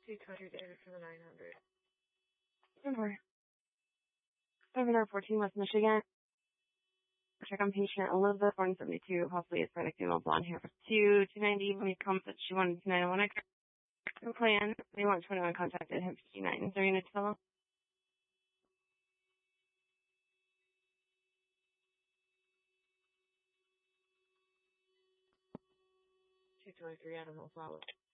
220 David for the 900. Number 714 West Michigan. Check on patient Elizabeth, 172, possibly Hispanic female, blonde hair for 290. When you come, she wanted 291. Plan. They want 21 contacted him 59. Is there any fellow? 223 Animal Flower.